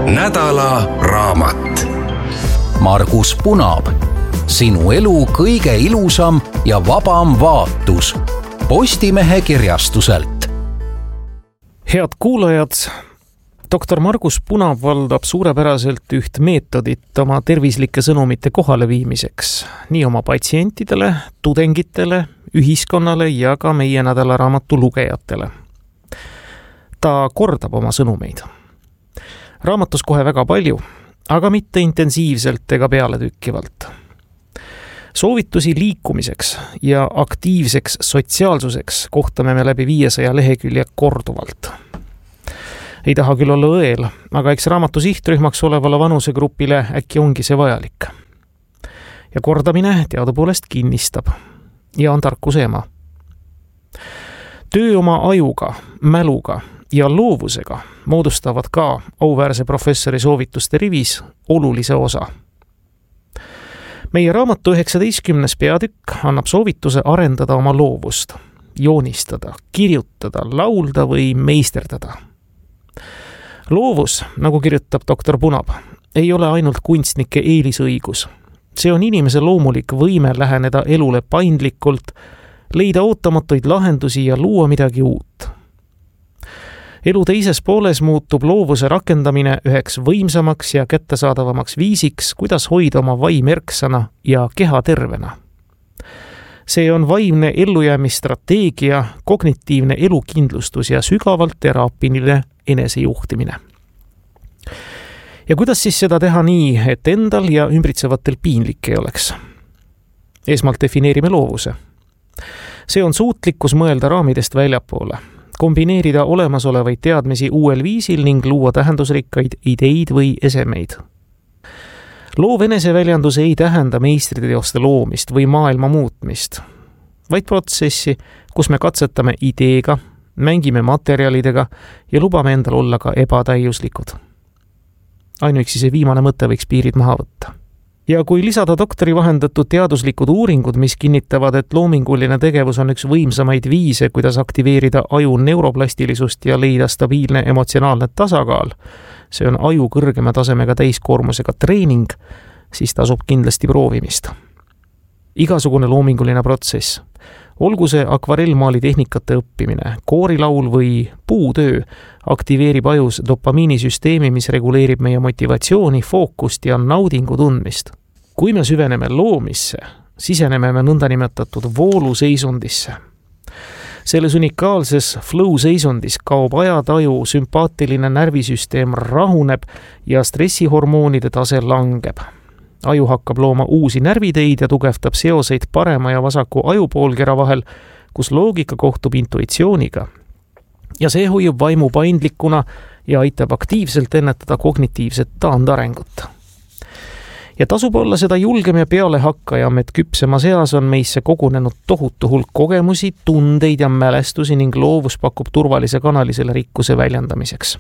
nädala raamat. Margus Punab, sinu elu kõige ilusam ja vabam vaatus. Postimehe kirjastuselt. Head kuulajad, doktor Margus Punab valdab suurepäraselt üht meetodit oma tervislike sõnumite kohale viimiseks, nii oma patsientidele, tudengitele, ühiskonnale ja ka meie nädalaraamatu lugejatele. Ta kordab oma sõnumeid. Raamatus kohe väga palju, aga mitte intensiivselt ega pealetükkivalt. Soovitusi liikumiseks ja aktiivseks sotsiaalsuseks kohtame me läbi 500 lehekülje korduvalt. Ei taha küll olla õel, aga eks raamatu sihtrühmaks olevale vanusegrupile äkki ongi see vajalik. Ja kordamine teadupoolest kinnistab ja on tarkuse ema. Töö oma ajuga, mäluga ja loovusega moodustavad ka auväärse professori soovituste rivis olulise osa. Meie raamatu 19. peatükk annab soovituse arendada oma loovust, joonistada, kirjutada, laulda või meisterdada. Loovus, nagu kirjutab doktor Punab, ei ole ainult kunstnike eelisõigus. See on inimese loomulik võime läheneda elule paindlikult, leida ootamatuid lahendusi ja luua midagi uut. Elu teises pooles muutub loovuse rakendamine üheks võimsamaks ja kättesaadavamaks viisiks, kuidas hoida oma vaim erksana ja keha tervena. See on vaimne ellujäämisstrateegia, kognitiivne elukindlustus ja sügavalt teraapiline enesejuhtimine. Ja kuidas siis seda teha nii, et endal ja ümbritsevatel piinlik ei oleks? Esmalt defineerime loovuse. See on suutlikkus mõelda raamidest väljapoole, kombineerida olemasolevaid teadmisi uuel viisil ning luua tähendusrikkaid ideid või esemeid. Loov eneseväljendus ei tähenda meistriteoste loomist või maailma muutmist, vaid protsessi, kus me katsetame ideega, mängime materjalidega ja lubame endal olla ka ebatäiuslikud. Ainuüksi see viimane mõte võiks piirid maha võtta. Ja kui lisada doktori vahendatud teaduslikud uuringud, mis kinnitavad, et loominguline tegevus on üks võimsamaid viise, kuidas aktiveerida aju neuroplastilisust ja leida stabiilne emotsionaalne tasakaal, see on aju kõrgema tasemega täiskoormusega treening, siis tasub kindlasti proovimist. Igasugune loominguline protsess, olgu see akvarellmaali tehnikate õppimine, koorilaul või puutöö, aktiveerib ajus dopamiinisüsteemi, mis reguleerib meie motivatsiooni, fookust ja naudingu tundmist. Kui me süveneme loomisse, siseneme me nõndanimetatud vooluseisundisse. Selles unikaalses flow-seisundis kaob ajataju, sümpaatiline närvisüsteem rahuneb ja stressihormoonide tase langeb. Aju hakkab looma uusi närviteid ja tugevdab seoseid parema ja vasaku ajupoolkera vahel, kus loogika kohtub intuitsiooniga. Ja see hoiub vaimu paindlikuna ja aitab aktiivselt ennetada kognitiivset taandarengut. Ja tasub olla seda julgem ja pealehakkajam, et küpsemas eas on meisse kogunenud tohutu hulk kogemusi, tundeid ja mälestusi ning loovus pakub turvalise kanali selle rikkuse väljendamiseks.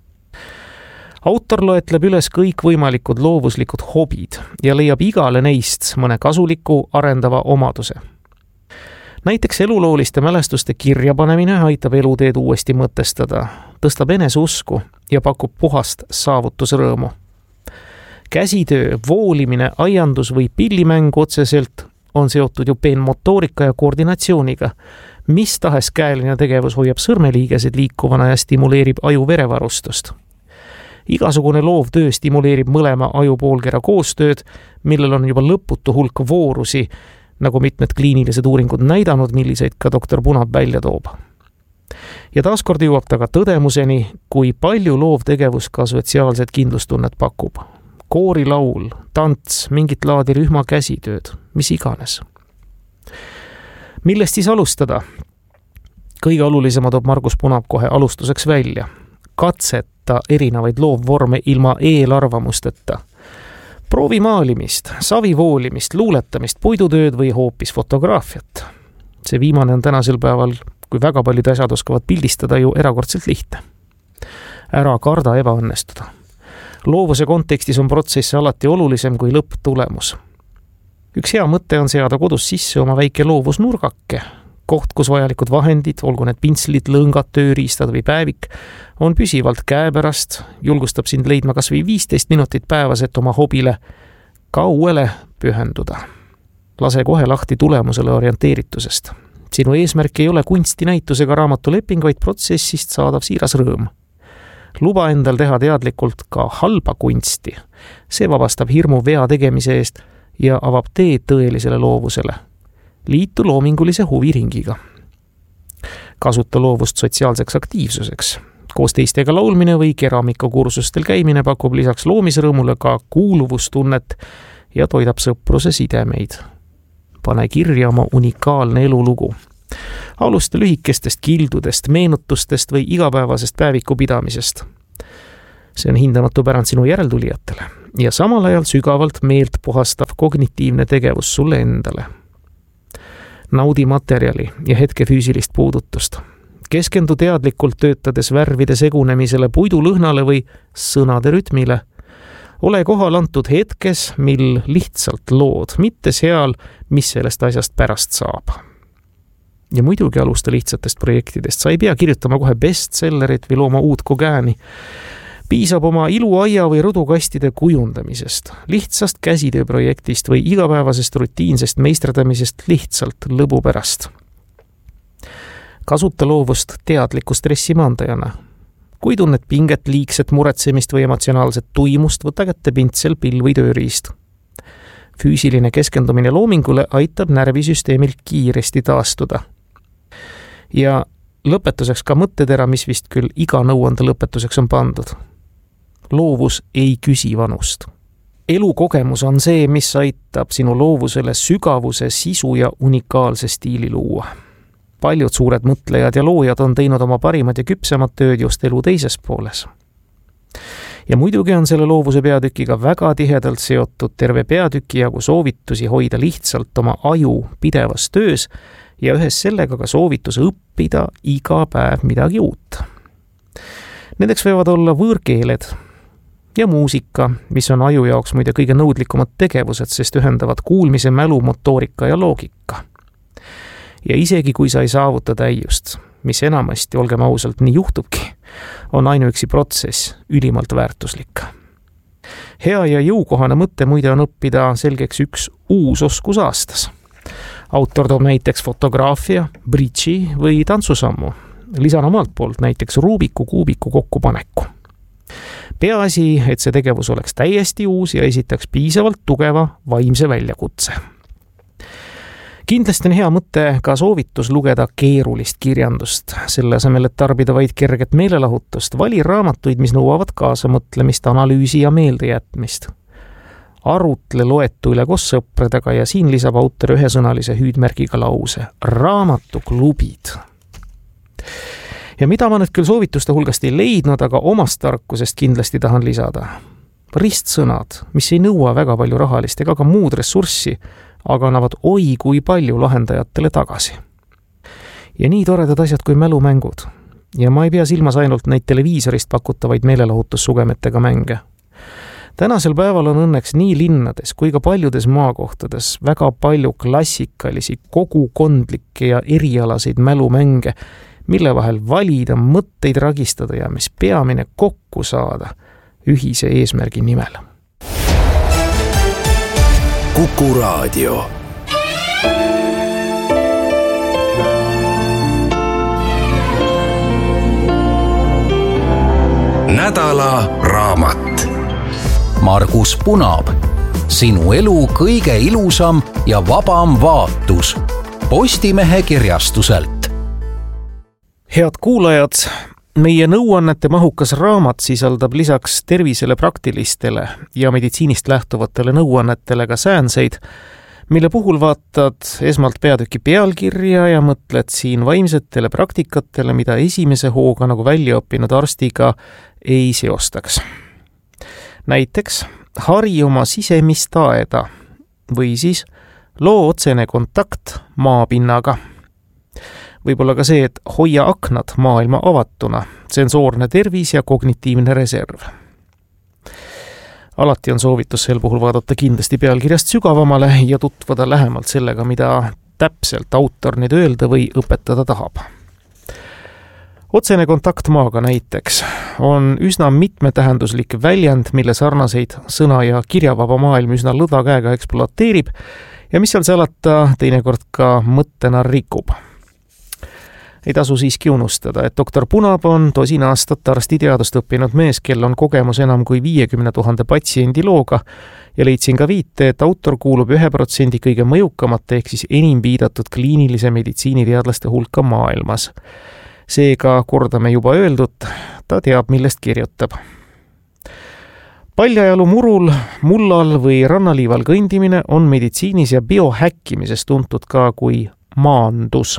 Autor loetleb üles kõik võimalikud loovuslikud hobid ja leiab igale neist mõne kasuliku arendava omaduse. Näiteks elulooliste mälestuste kirjapanemine aitab eluteed uuesti mõtestada, tõstab eneseusku ja pakub puhast saavutusrõõmu. Käsitöö, voolimine, aiandus või pillimäng otseselt on seotud ju peenmotoorika ja koordinatsiooniga. Mis tahes käeline tegevus hoiab sõrmeliigesed liikuvana ja stimuleerib aju verevarustust. Igasugune loovtöö stimuleerib mõlema ajupoolkera koostööd, millel on juba lõputu hulk voorusi, nagu mitmed kliinilised uuringud näidanud, milliseid ka doktor Punab välja toob. Ja taaskord jõuab ta ka tõdemuseni, kui palju loovtegevus ka sotsiaalset kindlustunnet pakub. Koorilaul, tants, mingit laadi rühma käsitööd, mis iganes. Millest siis alustada? Kõige olulisema toob Margus Punab kohe alustuseks välja. Katseta erinevaid loovvorme ilma eelarvamusteta. Proovi maalimist, savivoolimist, luuletamist, puidutööd või hoopis fotograafiat. See viimane on tänasel päeval, kui väga paljud asjad oskavad pildistada, ju erakordselt lihtne. Ära karda ebaõnnestuda. Loovuse kontekstis on protsess alati olulisem kui lõpptulemus. Üks hea mõte on seada kodus sisse oma väike loovusnurgake, Koht, kus vajalikud vahendid, olgu need pintslid, lõngad, tööriistad või päevik, on püsivalt käepärast, julgustab sind leidma kas või 15 minutit päevas, et oma hobile kauele pühenduda. Lase kohe lahti tulemusele orienteeritusest. Sinu eesmärk ei ole kunstinäitus ega raamatuleping, vaid protsessist saadav siiras rõõm. Luba endal teha teadlikult ka halba kunsti. See vabastab hirmu vea tegemise eest ja avab tee tõelisele loovusele. Liitu loomingulise huviringiga. Kasuta loovust sotsiaalseks aktiivsuseks. Koos teistega laulmine või keramikakursustel käimine pakub lisaks loomisrõõmule ka kuuluvustunnet ja toidab sõpruse sidemeid. Pane kirja oma unikaalne elulugu. Alusta lühikestest kildudest, meenutustest või igapäevasest päeviku pidamisest. See on hindamatu pärand sinu järeltulijatele ja samal ajal sügavalt meelt puhastav kognitiivne tegevus sulle endale. Naudi materjali ja hetke füüsilist puudutust. Keskendu teadlikult töötades värvide segunemisele, puidu lõhnale või sõnade rütmile. Ole kohal antud hetkes, mil lihtsalt lood, mitte seal, mis sellest asjast pärast saab. Ja muidugi alusta lihtsatest projektidest. Sa ei pea kirjutama kohe bestsellerit või looma uut kogääni. Piisab oma iluaia või rudukastide kujundamisest, lihtsast käsitööprojektist või igapäevasest rutiinsest meisterdamisest lihtsalt lõbu pärast. Kasuta loovust teadliku stressimaandajana. Kui tunned pinget, liigset muretsemist või emotsionaalset tuimust, võta kätte pintsel, pill või tööriist. Füüsiline keskendumine loomingule aitab närvisüsteemil kiiresti taastuda. Ja lõpetuseks ka mõttetera, mis vist küll iga nõuande lõpetuseks on pandud. Loovus ei küsi vanust. Elukogemus on see, mis aitab sinu loovusele sügavuse, sisu ja unikaalse stiili luua. Paljud suured mõtlejad ja loojad on teinud oma parimad ja küpsemad tööd just elu teises pooles. Ja muidugi on selle loovuse peatükiga väga tihedalt seotud terve peatüki jagu soovitusi hoida lihtsalt oma aju pidevas töös ja ühes sellega ka soovitus õppida iga päev midagi uut. Nendeks võivad olla võõrkeeled ja muusika, mis on aju jaoks muide kõige nõudlikumad tegevused, sest ühendavad kuulmise, mälu, motoorika ja loogika. Ja isegi kui sa ei saavuta täiust, mis enamasti, olgem ausalt, nii juhtubki, on ainuüksi protsess ülimalt väärtuslik. Hea ja jõukohane mõte muide on õppida selgeks üks uus oskus aastas. Autor toob näiteks fotograafia, bridži või tantsusammu. Lisan omalt poolt näiteks Rubiku kuubiku kokkupaneku. Peaasi, et see tegevus oleks täiesti uus ja esitaks piisavalt tugeva vaimse väljakutse. Kindlasti on hea mõte ka soovitus lugeda keerulist kirjandust. Selle asemel, et tarbida vaid kerget meelelahutust, vali raamatuid, mis nõuavad kaasamõtlemist, analüüsi ja meeldejätmist. Arutle loetu üle koos sõpradega ja siin lisab autor ühesõnalise hüüdmärgiga lause. Raamatuklubid. Ja mida ma nüüd küll soovituste hulgast ei leidnud, aga omast tarkusest kindlasti tahan lisada. Ristsõnad, mis ei nõua väga palju rahalist ega ka muud ressurssi, aga annavad oi kui palju lahendajatele tagasi. Ja nii toredad asjad kui mälumängud. Ja ma ei pea silmas ainult neid televiisorist pakutavaid meelelahutussugemetega mänge. Tänasel päeval on õnneks nii linnades kui ka paljudes maakohtades väga palju klassikalisi, kogukondlikke ja erialaseid mälumänge, mille vahel valida, mõtteid ragistada ja mis peamine kokku saada ühise eesmärgi nimel. Kuku Raadio. Nädala raamat. Margus Punab. Sinu elu kõige ilusam ja vabam vaatus. Postimehe kirjastuselt. Head kuulajad, meie nõuannete mahukas raamat sisaldab lisaks tervisele praktilistele ja meditsiinist lähtuvatele nõuannetele ka säänseid, mille puhul vaatad esmalt peatüki pealkirja ja mõtled siin vaimsetele praktikatele, mida esimese hooga nagu väljaõppinud arstiga ei seostaks. Näiteks hari oma sisemist aeda või siis loo otsene kontakt maapinnaga. Võib-olla ka see, et hoia aknad maailma avatuna, sensoorne tervis ja kognitiivne reserv. Alati on soovitus sel puhul vaadata kindlasti pealkirjast sügavamale ja tutvuda lähemalt sellega, mida täpselt autor nüüd öelda või õpetada tahab. Otsene kontakt maaga näiteks on üsna mitmetähenduslik väljend, mille sarnaseid sõna- ja kirjavaba maailm üsna lõdva käega ekspluateerib ja mis seal salata teinekord ka mõttena rikub. Ei tasu siiski unustada, et doktor Punab on tosin aastat arstiteadust õppinud mees, kel on kogemus enam kui 50 000 patsiendi looga ja leidsin ka viite, et autor kuulub 1% kõige mõjukamate ehk siis enim viidatud kliinilise meditsiiniteadlaste hulka maailmas. Seega kordame juba öeldut, ta teab, millest kirjutab. Paljajalu murul, mullal või rannaliival kõndimine on meditsiinis ja biohäkkimises tuntud ka kui maandus.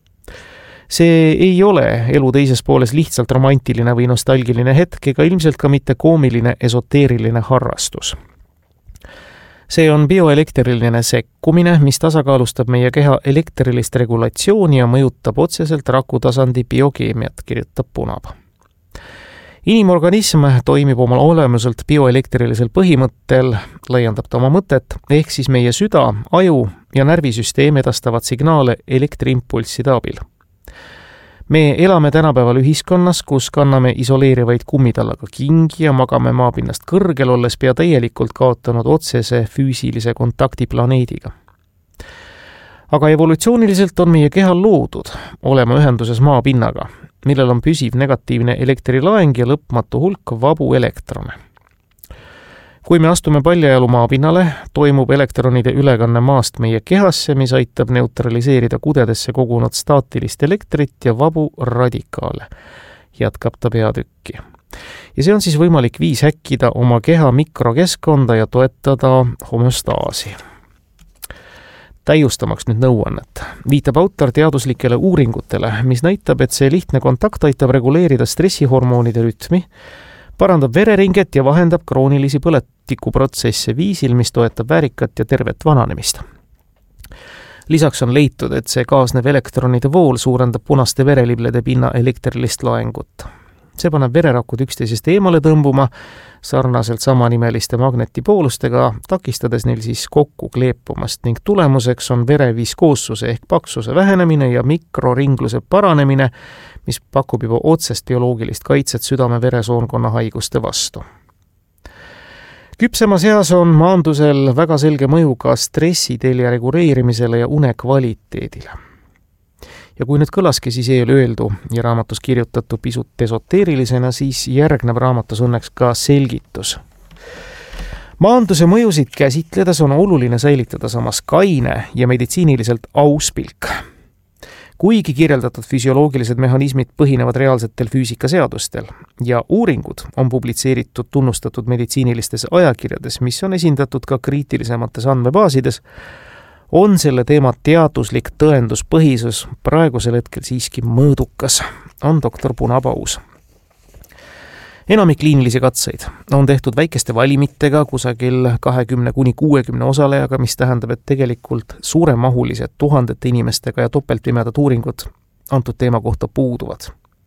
See ei ole elu teises pooles lihtsalt romantiline või nostalgiline hetk ega ilmselt ka mitte koomiline esoteeriline harrastus. See on bioelektriline sekkumine, mis tasakaalustab meie keha elektrilist regulatsiooni ja mõjutab otseselt rakutasandi biokeemiat, kirjutab Punab. Inimorganism toimib oma olemuselt bioelektrilisel põhimõttel, laiendab ta oma mõtet, ehk siis meie süda, aju ja närvisüsteem edastavad signaale elektriimpulsside abil. Me elame tänapäeval ühiskonnas, kus kanname isoleerivaid kummitallaga kingi ja magame maapinnast kõrgel, olles pea täielikult kaotanud otsese füüsilise kontakti planeediga. Aga evolutsiooniliselt on meie keha loodud olema ühenduses maapinnaga, millel on püsiv negatiivne elektrilaeng ja lõpmatu hulk vabu elektrone. Kui me astume paljajalu maapinnale, toimub elektronide ülekanne maast meie kehasse, mis aitab neutraliseerida kudedesse kogunud staatilist elektrit ja vabu radikaale, jätkab ta peatükki. Ja see on siis võimalik viis häkkida oma keha mikrokeskkonda ja toetada homöostaasi. Täiustamaks nüüd nõuannet, viitab autor teaduslikele uuringutele, mis näitab, et see lihtne kontakt aitab reguleerida stressihormoonide rütmi, parandab vereringet ja vahendab kroonilisi põletikuprotsesse viisil, mis toetab väärikat ja tervet vananemist. Lisaks on leitud, et see kaasnev elektronide vool suurendab punaste vereliblede pinna elektrilist laengut. See paneb vererakud üksteisest eemale tõmbuma sarnaselt samanimeliste magnetipoolustega, takistades neil siis kokku kleepumast ning tulemuseks on vere viskoossuse ehk paksuse vähenemine ja mikroringluse paranemine, mis pakub juba otsest bioloogilist kaitset südame-veresoonkonna haiguste vastu. Küpsemas eas on maandusel väga selge mõju ka stressitelje reguleerimisele ja une kvaliteedile. Ja kui nüüd kõlaski siis eelöeldu ja raamatus kirjutatu pisut esoteerilisena, siis järgneb raamatus õnneks ka selgitus. Maanduse mõjusid käsitledes on oluline säilitada samas kaine ja meditsiiniliselt aus pilk. Kuigi kirjeldatud füsioloogilised mehhanismid põhinevad reaalsetel füüsikaseadustel ja uuringud on publitseeritud tunnustatud meditsiinilistes ajakirjades, mis on esindatud ka kriitilisemates andmebaasides, on selle teema teaduslik tõenduspõhisus praegusel hetkel siiski mõõdukas, on doktor Punab aus. Enamik kliinilisi katseid on tehtud väikeste valimitega kusagil 20–60 osalejaga, mis tähendab, et tegelikult suuremahulised tuhandete inimestega ja topeltpimedad uuringud antud teema kohta puuduvad.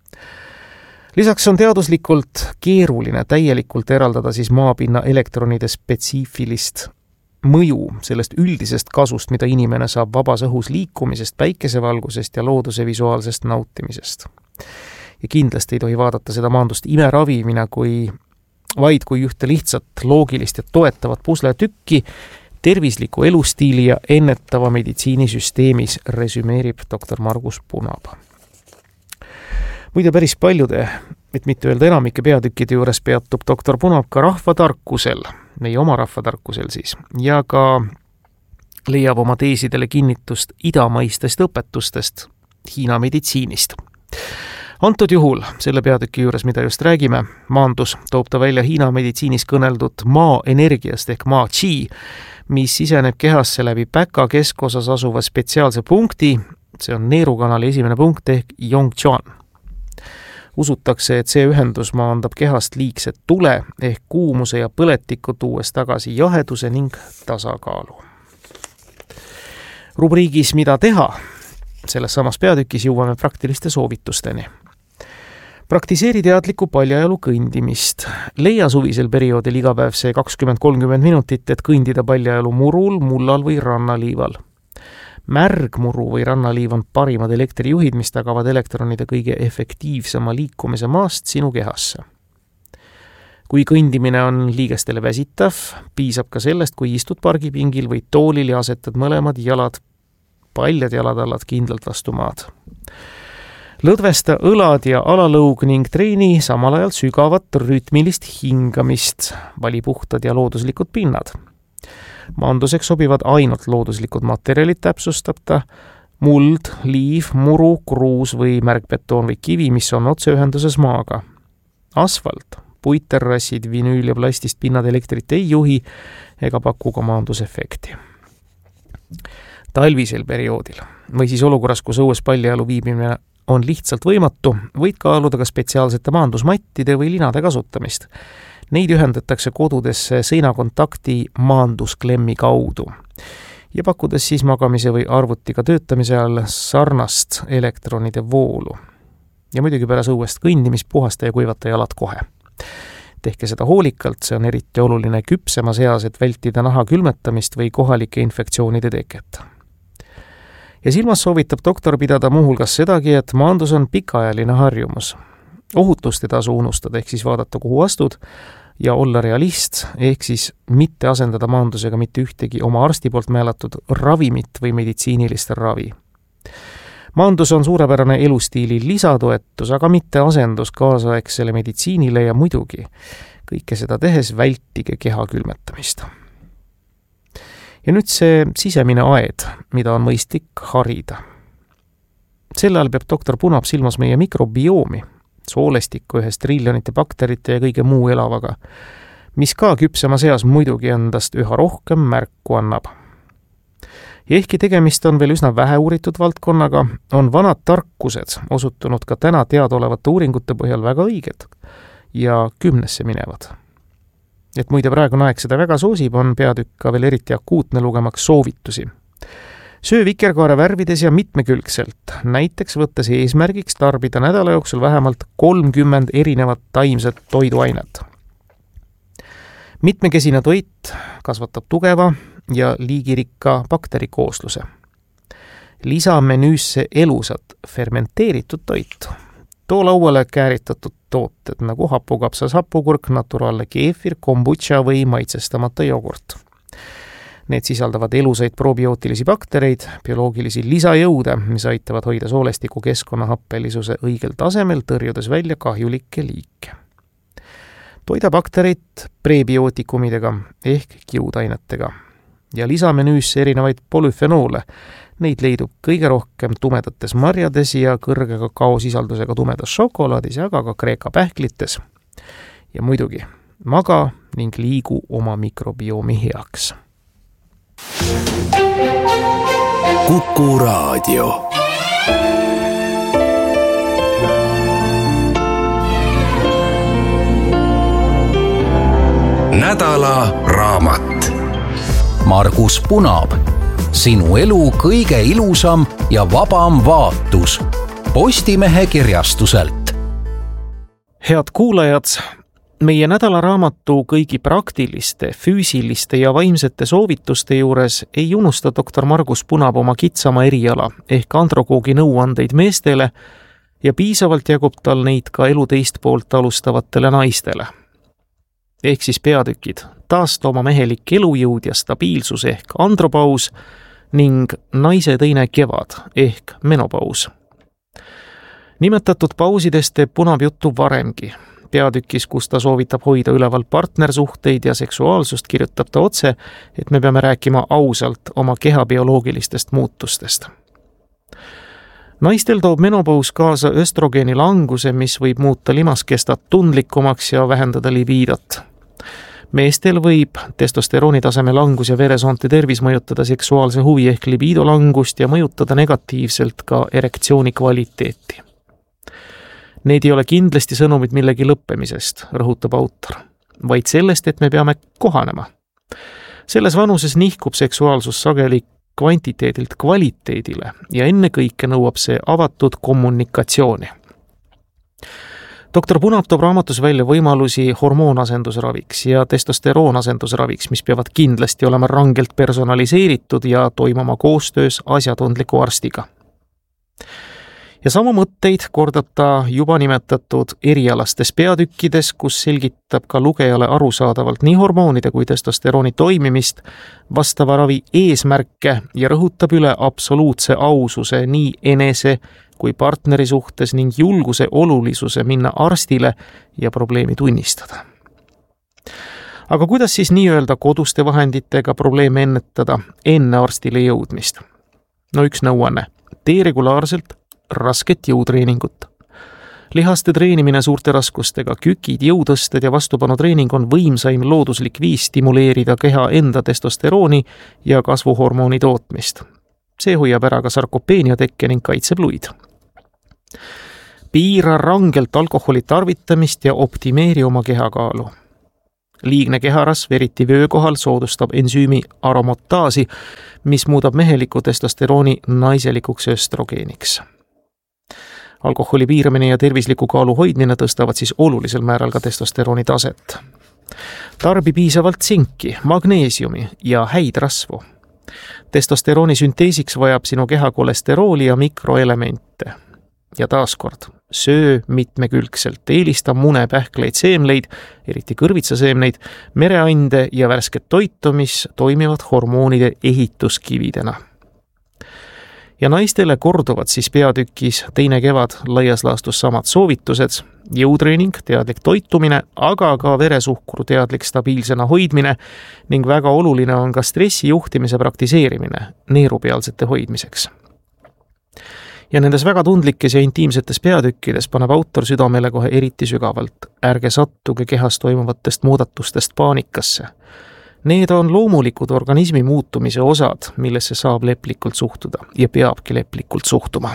Lisaks on teaduslikult keeruline täielikult eraldada siis maapinna elektronide spetsiifilist mõju sellest üldisest kasust, mida inimene saab vabas õhus liikumisest, päikesevalgusest ja looduse visuaalsest nautimisest. Ja kindlasti ei tohi vaadata seda maandust imeravimina, vaid kui ühte lihtsat loogilist ja toetavat pusletükki tervisliku elustiili ja ennetava meditsiinisüsteemis, resümeerib doktor Margus Punab. Muide päris paljude, et mitte öelda enamike peatükkide juures peatub doktor Punab ka rahvatarkusel, meie oma rahvatarkusel siis, ja ka leiab oma teesidele kinnitust idamaistest õpetustest Hiina meditsiinist. Antud juhul, selle peatüki juures, mida just räägime, maandus toob ta välja Hiina meditsiinis kõneldud maa energiast ehk maa qi, mis siseneb kehasse läbi päka keskosas asuva spetsiaalse punkti, see on neerukanali esimene punkt ehk Yongchuan. Usutakse, et see ühendus maandab kehast liigset tule ehk kuumuse ja põletikku, tuues tagasi jaheduse ning tasakaalu. Rubriigis Mida teha? Selles samas peatükis jõuame praktiliste soovitusteni. Praktiseeri teadlikku paljajalu kõndimist. Leia suvisel perioodil iga päev see 20–30 minutit, et kõndida paljajalu murul, mullal või rannaliival. Märgmuru või rannaliiv on parimad elektrijuhid, mis tagavad elektronide kõige efektiivsema liikumise maast sinu kehasse. Kui kõndimine on liigestele väsitav, piisab ka sellest, kui istud pargipingil või toolil ja asetad mõlemad jalad, paljad jalatallad kindlalt vastu maad. Lõdvesta õlad ja alalõug ning treeni samal ajal sügavat rütmilist hingamist, vali puhtad ja looduslikud pinnad. Maanduseks sobivad ainult looduslikud materjalid, täpsustab ta, muld, liiv, muru, kruus või märgbetoon või kivi, mis on otseühenduses maaga. Asfalt, puitterrassid, vinüül ja plastist pinnad elektrit ei juhi ega paku ka maandusefekti. Talvisel perioodil või siis olukorras, kus õues paljajalu viibimine on lihtsalt võimatu, võid kaaluda ka spetsiaalsete maandusmattide või linade kasutamist. Neid ühendatakse kodudesse seinakontakti maandusklemmi kaudu ja pakkudes siis magamise või arvutiga töötamise all sarnast elektronide voolu. Ja muidugi pärast õuest kõndimist puhasta ja kuivata jalad kohe. Tehke seda hoolikalt, see on eriti oluline küpsemas eas, et vältida naha külmetamist või kohalike infektsioonide teket. Ja silmas soovitab doktor pidada muuhulgas sedagi, et maandus on pikaajaline harjumus. Ohutust ei tasu unustada, ehk siis vaadata, kuhu astud ja olla realist, ehk siis mitte asendada maandusega mitte ühtegi oma arsti poolt määratud ravimit või meditsiinilist ravi. Maandus on suurepärane elustiili lisatoetus, aga mitte asendus kaasaegsele meditsiinile ja muidugi kõike seda tehes vältige keha külmetamist. Ja nüüd see sisemine aed, mida on mõistlik harida. Sel ajal peab doktor Punab silmas meie mikrobiomi, soolestikku ühest triljonite bakterite ja kõige muu elavaga, mis ka küpsema seas muidugi endast üha rohkem märku annab. Ja ehkki tegemist on veel üsna vähe uuritud valdkonnaga, on vanad tarkused osutunud ka täna teadaolevate uuringute põhjal väga õiged ja 10 minevad. Et muide praegune aeg seda väga soosib, on peatükk ka veel eriti akuutne lugemaks soovitusi. Söö vikerkaare värvides ja mitmekülgselt, näiteks võttes eesmärgiks tarbida nädala jooksul vähemalt 30 erinevat taimset toiduainet. Mitmekesine toit kasvatab tugeva ja liigirikka bakterikoosluse. Lisa menüüsse elusat fermenteeritud toitu. Too lauale kääritatud tooted nagu hapukapsas hapukurk, naturaalne keefir, kombutša või maitsestamata jogurt. Need sisaldavad elusaid probiootilisi baktereid, bioloogilisi lisajõude, mis aitavad hoida soolestiku keskkonna happelisuse õigel tasemel, tõrjudes välja kahjulikke liike. Toida baktereid prebiootikumidega ehk kiudainetega ja lisamenüüsse erinevaid polüfenoole. Neid leidub kõige rohkem tumedates marjades ja kõrge kakaosisaldusega tumedas šokolaadis, aga ka kreeka pähklites. Ja muidugi maga ning liigu oma mikrobiomi heaks. Kuku Raadio. Nädala raamat. Margus Punab, sinu elu kõige ilusam ja vabam vaatus. Postimehe kirjastuselt. Head kuulajad, meie nädalaraamatu kõigi praktiliste, füüsiliste ja vaimsete soovituste juures ei unusta doktor Margus Punab oma kitsama eriala ehk androkoogi nõuandeid meestele ja piisavalt jagub tal neid ka elu teist poolt alustavatele naistele. Ehk siis peatükid taasta oma mehelik elujõud ja stabiilsus ehk andropaus ning naise teine kevad ehk menopaus. Nimetatud pausidest teeb Punab juttu varemgi. Peatükis, kus ta soovitab hoida üleval partnersuhteid ja seksuaalsust, kirjutab ta otse, et me peame rääkima ausalt oma keha bioloogilistest muutustest. Naistel toob menopaus kaasa östrogeeni languse, mis võib muuta limaskestat tundlikumaks ja vähendada libiidot. Meestel võib testosterooni taseme langus ja veresoonte tervis mõjutada seksuaalse huvi ehk libiido langust ja mõjutada negatiivselt ka erektsiooni kvaliteeti. Need ei ole kindlasti sõnumid millegi lõppemisest, rõhutab autor, vaid sellest, et me peame kohanema. Selles vanuses nihkub seksuaalsus sageli kvantiteedilt kvaliteedile ja ennekõike nõuab see avatud kommunikatsiooni. doktor Punab toob raamatus välja võimalusi hormoonasendusraviks ja testosteroonasendusraviks, mis peavad kindlasti olema rangelt personaliseeritud ja toimuma koostöös asjatundliku arstiga. Ja sama mõtteid kordab ta juba nimetatud erialastes peatükkides, kus selgitab ka lugejale arusaadavalt nii hormoonide kui testosterooni toimimist, vastava ravi eesmärke ja rõhutab üle absoluutse aususe nii enese kui partneri suhtes ning julguse olulisuse minna arstile ja probleemi tunnistada. Aga kuidas siis nii-öelda koduste vahenditega probleeme ennetada enne arstile jõudmist? No üks nõuanne. Tee regulaarselt rasket jõutreeningut. Lihaste treenimine suurte raskustega, kükid, jõutõsted ja vastupanutreening on võimsaim looduslik viis stimuleerida keha enda testosterooni ja kasvuhormooni tootmist. See hoiab ära ka sarkopeenia tekke ning kaitseb luid. Piira rangelt alkoholi tarvitamist ja optimeeri oma kehakaalu. Liigne keharasv, eriti vöö kohal, soodustab ensüümi aromotaasi, mis muudab meheliku testosterooni naiselikuks östrogeeniks. Alkoholi piiramine ja tervisliku kaalu hoidmine tõstavad siis olulisel määral ka testosterooni taset. Tarbi piisavalt tsinki, magneesiumi ja häid rasvu. Testosterooni sünteesiks vajab sinu keha kolesterooli ja mikroelemente. Ja taaskord, söö mitmekülgselt, eelista mune, pähkleid, seemleid, eriti kõrvitsaseemneid, mereande ja värsket toitu, mis toimivad hormoonide ehituskividena. Ja naistele korduvad siis peatükis teine kevad laias laastus samad soovitused, jõutreening, teadlik toitumine, aga ka veresuhkru teadlik stabiilsena hoidmine ning väga oluline on ka stressi juhtimise praktiseerimine neerupealsete hoidmiseks. Ja nendes väga tundlikes ja intiimsetes peatükkides paneb autor südamele kohe eriti sügavalt. Ärge sattuge kehas toimuvatest muudatustest paanikasse. Need on loomulikud organismi muutumise osad, millesse saab leplikult suhtuda ja peabki leplikult suhtuma.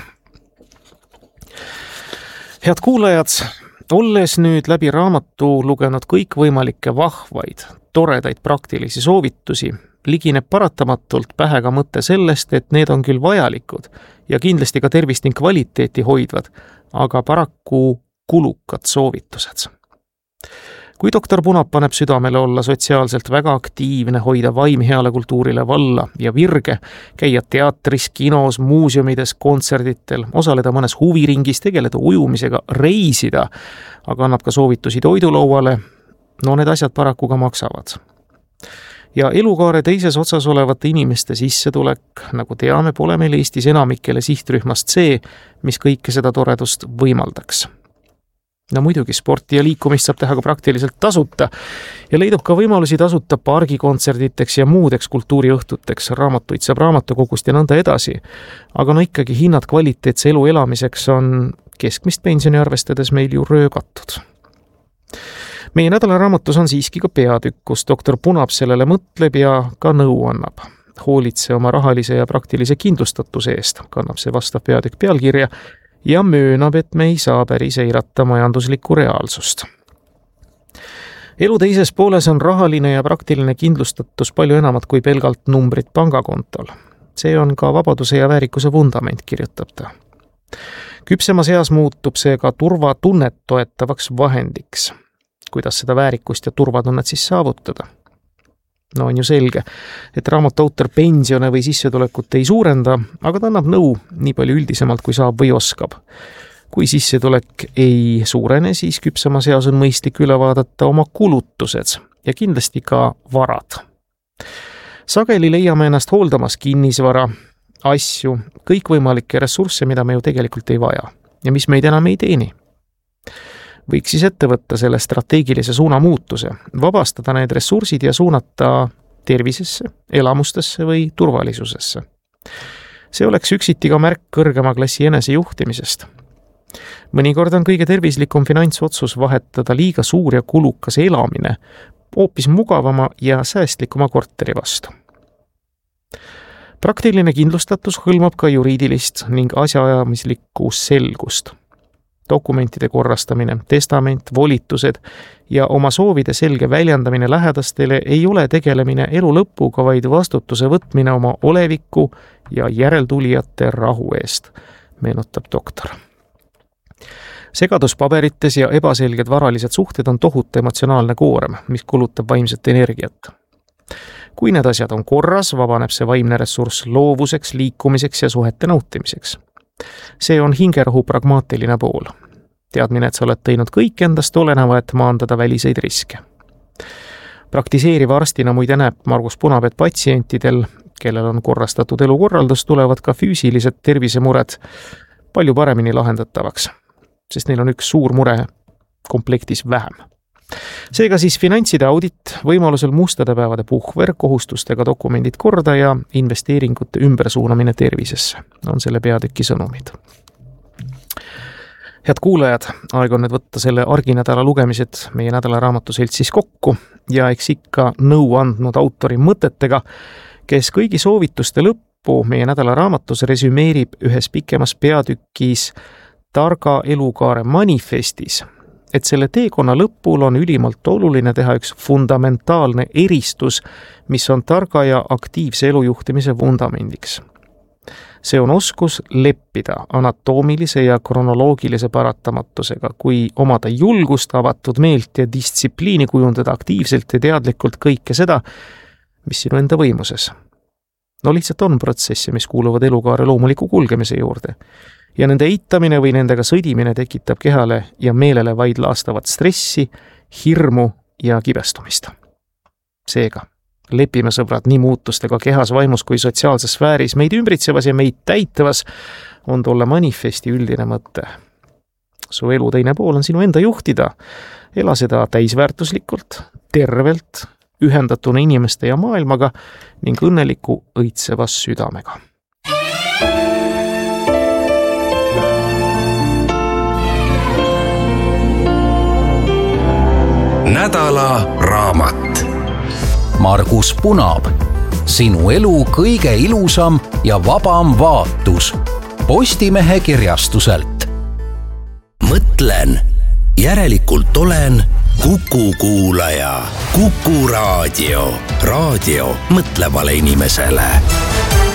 Head kuulajad, olles nüüd läbi raamatu lugenud kõikvõimalikke vahvaid, toredaid praktilisi soovitusi, ligineb paratamatult pähe ka mõte sellest, et need on küll vajalikud ja kindlasti ka tervist ning kvaliteeti hoidvad, aga paraku kulukad soovitused. Kui doktor Punab paneb südamele olla sotsiaalselt väga aktiivne, hoida vaim heale kultuurile valla ja virge, käia teatris, kinos, muuseumides, kontserditel, osaleda mõnes huviringis, tegeleda ujumisega, reisida, aga annab ka soovitusi toidulauale, no need asjad paraku ka maksavad. Ja elukaare teises otsas olevate inimeste sissetulek, nagu teame, pole meil Eestis enamikele sihtrühmast see, mis kõike seda toredust võimaldaks. No muidugi sporti ja liikumist saab teha ka praktiliselt tasuta ja leidub ka võimalusi tasuta pargikontserditeks ja muudeks kultuuriõhtuteks, raamatuid saab raamatukogust ja nõnda edasi. Aga no ikkagi hinnad kvaliteetse elu elamiseks on keskmist pensioni arvestades meil ju röögatud. Meie nädala raamatus on siiski ka peatükk, kus doktor Punab sellele mõtleb ja ka nõu annab. Hoolitse oma rahalise ja praktilise kindlustatuse eest, kannab see vastav peatükk pealkirja, ja möönab, et me ei saa päris eirata majanduslikku reaalsust. Elu teises pooles on rahaline ja praktiline kindlustatus palju enamat kui pelgalt numbrid pangakontol. See on ka vabaduse ja väärikuse vundament, kirjutab ta. Küpsemas eas muutub see ka turvatunnet toetavaks vahendiks. Kuidas seda väärikust ja turvatunnet siis saavutada? No on ju selge, et raamatu autor pensione või sissetulekut ei suurenda, aga ta annab nõu nii palju üldisemalt, kui saab või oskab. Kui sissetulek ei suurene, siis küpsemas eas on mõistlik üle vaadata oma kulutused ja kindlasti ka varad. Sageli leiame ennast hooldamas kinnisvara, asju, kõikvõimalikke ressursse, mida me ju tegelikult ei vaja ja mis meid enam ei teeni. Võiks siis ette võtta selle strateegilise suuna muutuse, vabastada need ressursid ja suunata tervisesse, elamustesse või turvalisusesse. See oleks üksiti ka märk kõrgema klassi enesejuhtimisest. Mõnikord on kõige tervislikum finantsotsus vahetada liiga suur ja kulukas elamine hoopis mugavama ja säästlikuma korteri vastu. Praktiline kindlustatus hõlmab ka juriidilist ning asjaajamislikku selgust. Dokumentide korrastamine, testament, volitused ja oma soovide selge väljendamine lähedastele ei ole tegelemine elu lõpuga, vaid vastutuse võtmine oma oleviku ja järeltulijate rahu eest, meenutab doktor. segadus paberites ja ebaselged varalised suhted on tohutu emotsionaalne koorem, mis kulutab vaimset energiat. Kui need asjad on korras, vabaneb see vaimne ressurss loovuseks, liikumiseks ja suhete nautimiseks. See on hingerahu pragmaatiline pool. Teadmine, et sa oled teinud kõik endast oleneva, et maandada väliseid riske. Praktiseeriva arstina muide näeb Margus Punab, et patsientidel, kellel on korrastatud elukorraldus, tulevad ka füüsilised tervisemured palju paremini lahendatavaks, sest neil on üks suur mure komplektis vähem. Seega siis finantside audit, võimalusel mustade päevade puhver, kohustustega dokumendid korda ja investeeringute ümbersuunamine tervisesse on selle peatüki sõnumid. Head kuulajad, aeg on nüüd võtta selle arginädala lugemised meie nädala raamatuseltsis kokku ja eks ikka nõu andnud autori mõtetega, kes kõigi soovituste lõppu meie nädala raamatus resümeerib ühes pikemas peatükis targa elukaare manifestis, et selle teekonna lõpul on ülimalt oluline teha üks fundamentaalne eristus, mis on targa ja aktiivse elujuhtimise vundamendiks. See on oskus leppida anatoomilise ja kronoloogilise paratamatusega, kui omada julgust, avatud meelt ja distsipliini kujundada aktiivselt ja teadlikult kõike seda, mis sinu enda võimuses. No lihtsalt on protsesse, mis kuuluvad elukaare loomuliku kulgemise juurde. Ja nende eitamine või nendega sõdimine tekitab kehale ja meelele vaid laastavat stressi, hirmu ja kibestumist. Seega, lepime sõbrad nii muutustega kehas, vaimus kui sotsiaalses sfääris, meid ümbritsevas ja meid täitavas on tolle manifesti üldine mõte. Su elu teine pool on sinu enda juhtida. Ela seda täisväärtuslikult, tervelt, ühendatuna inimeste ja maailmaga ning õnneliku õitsevas südamega. Nädala raamat. Margus Punab, sinu elu kõige ilusam ja vabam vaatus. Postimehe kirjastuselt. Mõtlen, järelikult olen Kuku kuulaja. Kuku raadio. Raadio mõtlevale inimesele.